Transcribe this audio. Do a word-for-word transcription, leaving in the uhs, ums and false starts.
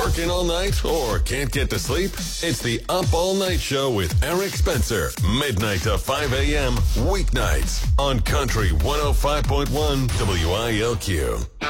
Working all night or can't get to sleep? It's the Up All Night Show with Eric Spencer. Midnight to five a.m. weeknights on Country one oh five point one W I L Q.